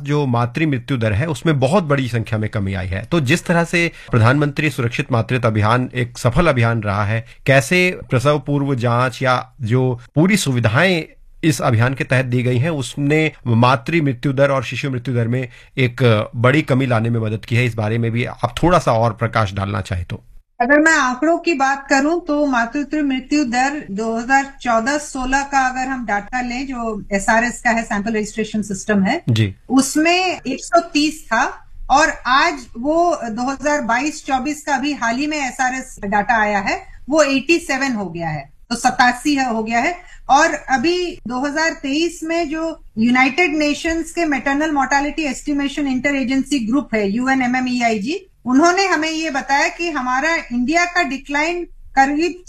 जो मातृ मृत्यु दर है उसमें बहुत बड़ी संख्या में कमी आई है। तो जिस तरह से प्रधानमंत्री सुरक्षित मातृत्व अभियान एक सफल अभियान रहा है, कैसे प्रसव पूर्व जांच या जो पूरी सुविधाएं इस अभियान के तहत दी गई हैं उसने मातृ मृत्यु दर और शिशु मृत्यु दर में एक बड़ी कमी लाने में मदद की है, इस बारे में भी आप थोड़ा सा और प्रकाश डालना चाहे तो। अगर मैं आंकड़ों की बात करूं तो मातृत्व मृत्यु दर 2014-16 का अगर हम डाटा लें जो SRS का है, सैंपल रजिस्ट्रेशन सिस्टम है जी, उसमें 130 था और आज वो 2022-24 का भी हाल ही में SRS डाटा आया है, वो 87 हो गया है, तो 87 हो गया है। और अभी 2023 में जो यूनाइटेड नेशंस के maternal mortality estimation inter agency group है UNMMEIG, उन्होंने हमें ये बताया कि हमारा इंडिया का डिक्लाइन करीब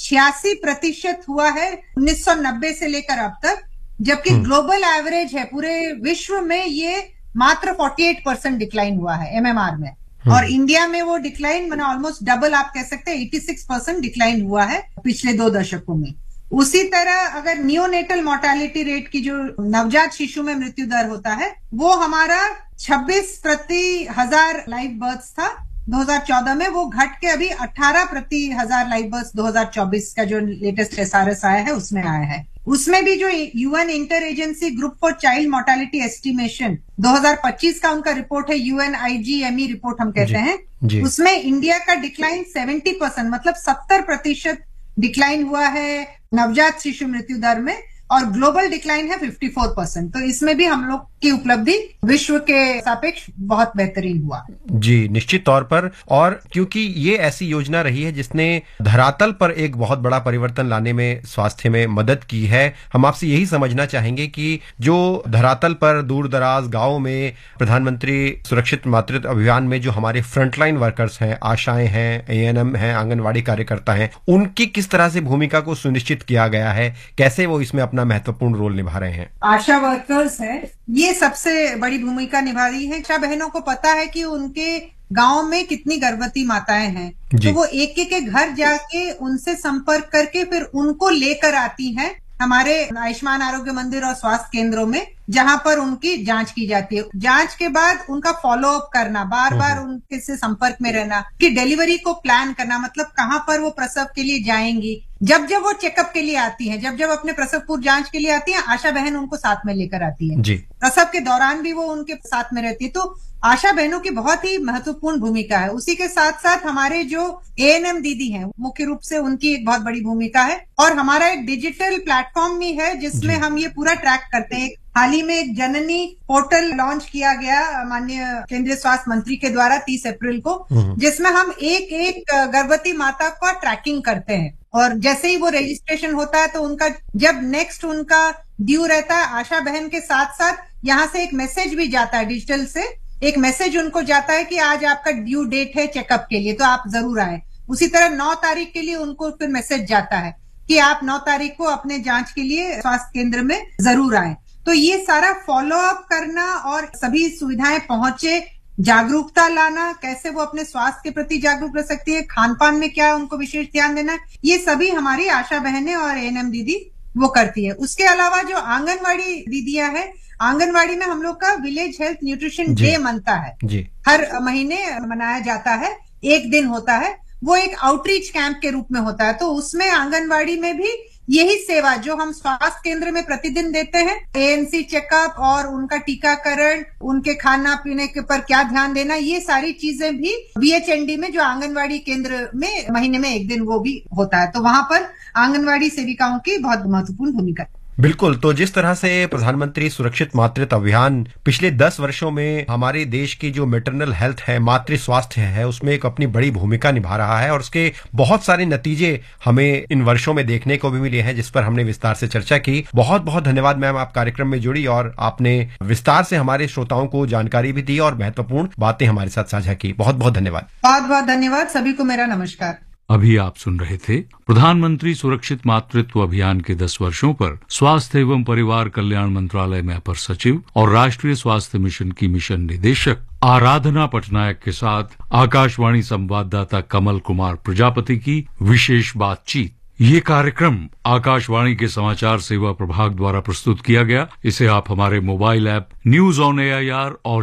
86% हुआ है 1990 से लेकर अब तक, जबकि ग्लोबल एवरेज है पूरे विश्व में ये मात्र 48% डिक्लाइन हुआ है MMR में, और इंडिया में वो डिक्लाइन मैंने ऑलमोस्ट डबल आप कह सकते हैं 86% डिक्लाइन हुआ है पिछले 2 दशकों में। उसी तरह अगर नियोनेटल मोर्टालिटी रेट की जो नवजात शिशु में मृत्यु दर होता है वो हमारा 26 प्रति 1000 लाइव बर्थ्स था 2014 में, वो घट के अभी 18 प्रति 1000 लाइव बर्थ्स 2024 का जो लेटेस्ट SRS आया है उसमें आया है। उसमें भी जो UN inter agency group for child mortality estimation 2025 का उनका रिपोर्ट है, UNIGME रिपोर्ट हम कहते हैं, उसमें इंडिया का डिक्लाइन 70% मतलब 70% डिक्लाइन हुआ है नवजात शिशु मृत्यु दर में, और ग्लोबल डिक्लाइन है 54%। तो इसमें भी हम लोग की उपलब्धि विश्व के सापेक्ष बहुत बेहतरीन हुआ जी, निश्चित तौर पर। और क्योंकि ये ऐसी योजना रही है जिसने धरातल पर एक बहुत बड़ा परिवर्तन लाने में स्वास्थ्य में मदद की है, हम आपसे यही समझना चाहेंगे कि जो धरातल पर दूर दराज गाँव में प्रधानमंत्री सुरक्षित मातृत्व अभियान में जो हमारे फ्रंटलाइन वर्कर्स हैं, आशाएं हैं, ANM हैं, आंगनवाड़ी कार्यकर्ता हैं, उनकी किस तरह से भूमिका को सुनिश्चित किया गया है, कैसे वो इसमें अपना महत्वपूर्ण रोल निभा रहे हैं। आशा वर्कर्स है, ये सबसे बड़ी भूमिका निभा रही है। आशा बहनों को पता है कि उनके गांव में कितनी गर्भवती माताएं हैं, तो वो एक एक के घर जाके उनसे संपर्क करके फिर उनको लेकर आती हैं हमारे आयुष्मान आरोग्य मंदिर और स्वास्थ्य केंद्रों में, जहां पर उनकी जांच की जाती है। जांच के बाद उनका फॉलो अप करना, बार बार उनके से संपर्क में रहना, कि डिलीवरी को प्लान करना, मतलब कहां पर वो प्रसव के लिए जाएंगी। जब जब वो चेकअप के लिए आती हैं, जब जब अपने प्रसव पूर्व जांच के लिए आती हैं, आशा बहन उनको साथ में लेकर आती है जी। प्रसव के दौरान भी वो उनके साथ में रहती है। तो आशा बहनों की बहुत ही महत्वपूर्ण भूमिका है। उसी के साथ साथ हमारे जो ANM दीदी हैं, मुख्य रूप से उनकी एक बहुत बड़ी भूमिका है। और हमारा एक डिजिटल प्लेटफॉर्म भी है जिसमें हम ये पूरा ट्रैक करते हैं। हाल ही में एक जननी पोर्टल लॉन्च किया गया माननीय केंद्रीय स्वास्थ्य मंत्री के द्वारा 30 अप्रैल को, जिसमें हम एक एक गर्भवती माता का ट्रैकिंग करते हैं, और जैसे ही वो रजिस्ट्रेशन होता है तो उनका जब नेक्स्ट उनका ड्यू रहता है, आशा बहन के साथ साथ यहाँ से एक मैसेज भी जाता है, डिजिटल से एक मैसेज उनको जाता है कि आज आपका ड्यू डेट है चेकअप के लिए, तो आप जरूर आए। उसी तरह 9 तारीख के लिए उनको फिर मैसेज जाता है कि आप 9 तारीख को अपने जांच के लिए स्वास्थ्य केंद्र में जरूर आए। तो ये सारा फॉलो अप करना और सभी सुविधाएं पहुंचे, जागरूकता लाना, कैसे वो अपने स्वास्थ्य के प्रति जागरूक रह सकती है, खान पान में क्या उनको विशेष ध्यान देना, ये सभी हमारी आशा बहनें और ANM दीदी वो करती है। उसके अलावा जो आंगनवाड़ी दीदियां हैं, आंगनवाड़ी में हम लोग का विलेज हेल्थ न्यूट्रिशन डे मनता है जी। हर महीने मनाया जाता है, एक दिन होता है, वो एक आउटरीच कैंप के रूप में होता है। तो उसमें आंगनवाड़ी में भी यही सेवा जो हम स्वास्थ्य केंद्र में प्रतिदिन देते हैं, ANC चेकअप और उनका टीकाकरण, उनके खाना पीने के पर क्या ध्यान देना, ये सारी चीजें भी BHND में जो आंगनवाड़ी केंद्र में महीने में एक दिन वो भी होता है। तो वहां पर आंगनवाड़ी सेविकाओं की बहुत महत्वपूर्ण भूमिका है। बिल्कुल। तो जिस तरह से प्रधानमंत्री सुरक्षित मातृत्व अभियान पिछले 10 वर्षों में हमारे देश की जो मैटरनल हेल्थ है, मातृ स्वास्थ्य है, उसमें एक अपनी बड़ी भूमिका निभा रहा है और उसके बहुत सारे नतीजे हमें इन वर्षों में देखने को भी मिले हैं, जिस पर हमने विस्तार से चर्चा की। बहुत बहुत धन्यवाद मैम, आप कार्यक्रम में जुड़ी और आपने विस्तार से हमारे श्रोताओं को जानकारी भी दी और महत्वपूर्ण बातें हमारे साथ साझा की। बहुत बहुत धन्यवाद। बहुत बहुत धन्यवाद सभी को, मेरा नमस्कार। अभी आप सुन रहे थे प्रधानमंत्री सुरक्षित मातृत्व अभियान के 10 वर्षों पर स्वास्थ्य एवं परिवार कल्याण मंत्रालय में अपर सचिव और राष्ट्रीय स्वास्थ्य मिशन की मिशन निदेशक आराधना पटनायक के साथ आकाशवाणी संवाददाता कमल कुमार प्रजापति की विशेष बातचीत। ये कार्यक्रम आकाशवाणी के समाचार सेवा प्रभाग द्वारा प्रस्तुत किया गया। इसे आप हमारे mobile app news on AIR और